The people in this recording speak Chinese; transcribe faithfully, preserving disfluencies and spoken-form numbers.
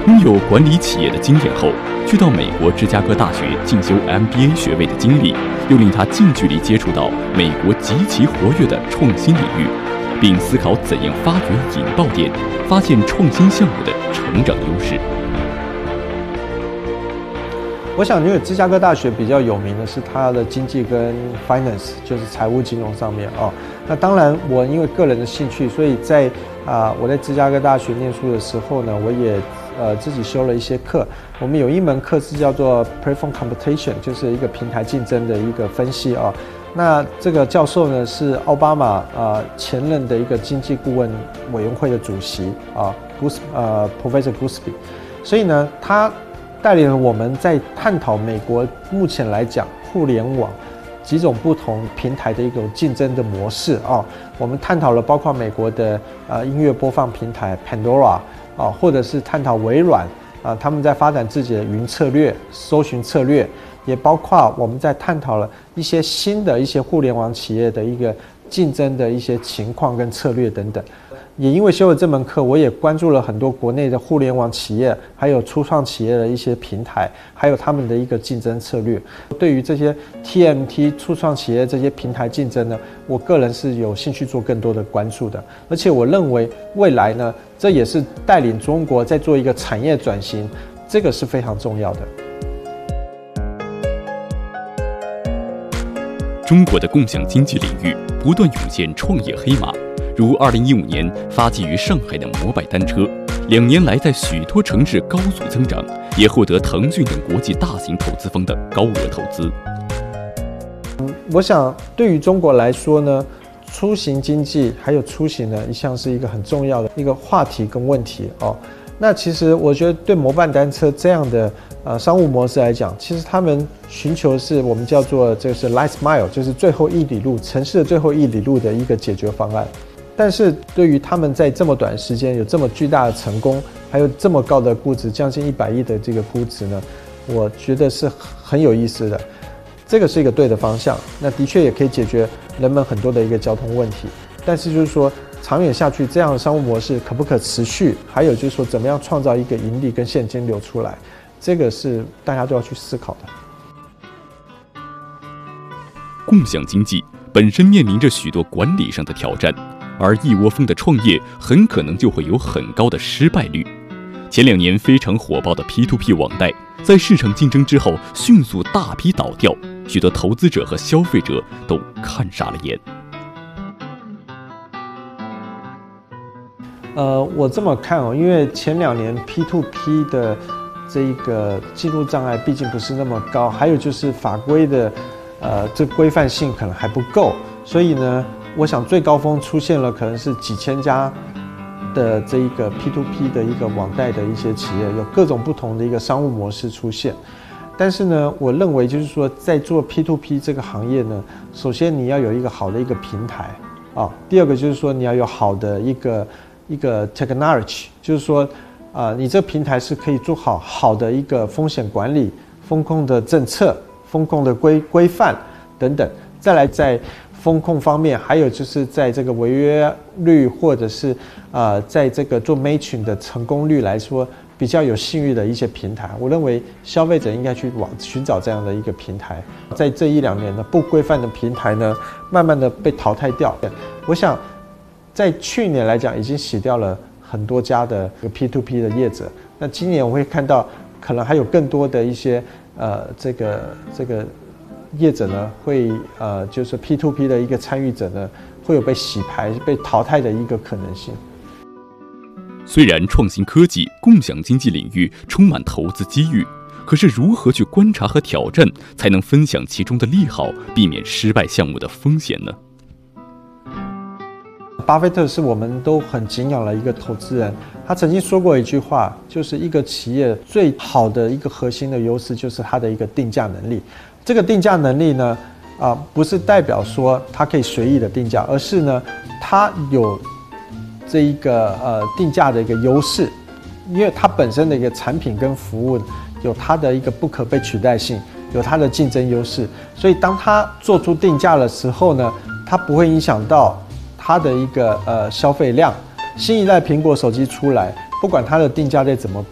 拥有管理企业的经验后，去到美国芝加哥大学进修 M B A 学位的经历，又令他近距离接触到美国极其活跃的创新领域，并思考怎样发掘引爆点，发现创新项目的成长优势。 我想，因为芝加哥大学比较有名的是它的经济跟 finance， 就是财务金融上面哦。那当然，我因为个人的兴趣，所以在啊、呃、我在芝加哥大学念书的时候呢，我也呃自己修了一些课。我们有一门课是叫做 Platform Computation， 就是一个平台竞争的一个分析啊、哦。那这个教授呢是奥巴马啊、呃、前任的一个经济顾问委员会的主席啊 ，Gus 呃 Professor Gusby， 所以呢他带领了我们在探讨美国目前来讲互联网几种不同平台的一种竞争的模式啊。我们探讨了包括美国的呃音乐播放平台 Pandora 啊，或者是探讨微软啊他们在发展自己的云策略、搜寻策略，也包括我们在探讨了一些新的一些互联网企业的一个竞争的一些情况跟策略等等。也因为修了这门课，我也关注了很多国内的互联网企业，还有初创企业的一些平台，还有他们的一个竞争策略。对于这些 T M T 初创企业这些平台竞争呢，我个人是有兴趣做更多的关注的。而且我认为未来呢，这也是带领中国在做一个产业转型，这个是非常重要的。 中国的共享经济领域不断涌现创业黑马，如二零一五年发迹于上海的摩拜单车，两年来在许多城市高速增长，也获得腾讯等国际大型投资方的高额投资。 我想对于中国来说呢，出行经济还有出行呢，一向是一个很重要的一个话题跟问题哦。那其实我觉得对摩拜单车这样的呃商务模式来讲，其实他们寻求是我们叫做这个是 last mile， 就是最后一里路，城市的最后一里路的一个解决方案。但是对于他们在这么短时间有这么巨大的成功，还有这么高的估值，将近一百亿的这个估值呢，我觉得是很有意思的。这个是一个对的方向，那的确也可以解决人们很多的一个交通问题。但是就是说，长远下去这样的商务模式可不可持续？还有就是说，怎么样创造一个盈利跟现金流出来？这个是大家都要去思考的。 共享经济本身面临着许多管理上的挑战，而一窝蜂的创业很可能就会有很高的失败率。前两年非常火爆的 P to P 网贷，在市场竞争之后迅速大批倒掉，许多投资者和消费者都看傻了眼。 呃，我这么看哦，因为前两年 P to P 的这一个进入障碍毕竟不是那么高，还有就是法规的呃这规范性可能还不够，所以呢，我想最高峰出现了可能是几千家的这一个 P to P 的一个网贷的一些企业，有各种不同的一个商务模式出现。但是呢，我认为就是说，在做 P to P 这个行业呢，首先你要有一个好的一个平台啊，第二个就是说你要有好的一个一个 technology， 就是说啊、呃，你这个平台是可以做好好的一个风险管理、风控的政策、风控的规规范等等。再来在风控方面，还有就是在这个违约率或者是呃，在这个做 matching 的成功率来说，比较有信誉的一些平台，我认为消费者应该去往寻找这样的一个平台。在这一两年呢，不规范的平台呢，慢慢的被淘汰掉。我想，在去年来讲，已经洗掉了很多家的 P to P 的业者。那今年我会看到，可能还有更多的一些呃，这个这个。业者呢会呃，就是 P to P 的一个参与者呢，会有被洗牌、被淘汰的一个可能性。 虽然创新科技、共享经济领域充满投资机遇，可是如何去观察和挑战，才能分享其中的利好，避免失败项目的风险呢？ 巴菲特是我们都很敬仰的一个投资人，他曾经说过一句话，就是一个企业最好的一个核心的优势，就是它的一个定价能力。这个定价能力呢，啊、呃，不是代表说它可以随意的定价，而是呢，它有这一个呃定价的一个优势，因为它本身的一个产品跟服务有它的一个不可被取代性，有它的竞争优势，所以当它做出定价的时候呢，它不会影响到它的一个呃消费量。新一代苹果手机出来，不管它的定价再怎么